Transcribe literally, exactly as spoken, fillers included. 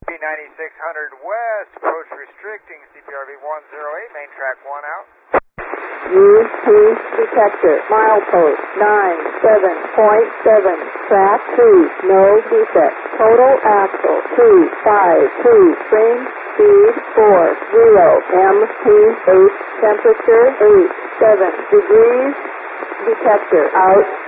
ninety-six hundred west, approach restricting, C P R V one zero eight, main track one out. Use T detector, milepost nine seven point seven, track two, no defect, total axle two five two, train speed four zero, M P eight, temperature eight seven degrees, detector out.